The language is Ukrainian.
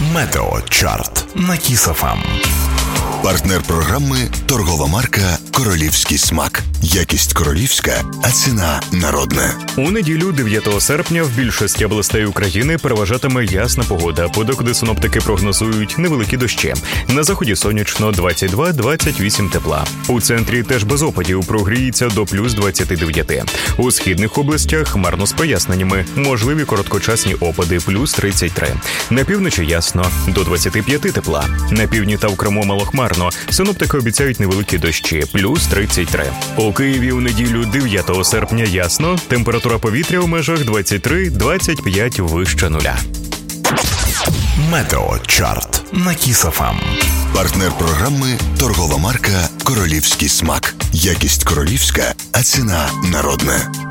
Метеочарт на Kiss FM. Партнер програми – торгова марка «Королівський смак». Якість королівська, а ціна народна. У неділю 9 серпня в більшості областей України переважатиме ясна погода, подекуди синоптики прогнозують невеликі дощі. На заході сонячно 22-28 тепла. У центрі теж без опадів, прогріється до плюс 29. У східних областях хмарно з проясненнями, можливі короткочасні опади плюс 33. На півночі ясно, до 25 тепла. На півдні та в Криму малохмарно. Синоптики обіцяють невеликі дощі плюс 33. У Києві у неділю 9 серпня ясно, температура повітря у межах 23-25 вище нуля. Метеочарт на Kiss FM. Партнер програми – торгова марка «Королівський смак». Якість королівська, а ціна народна.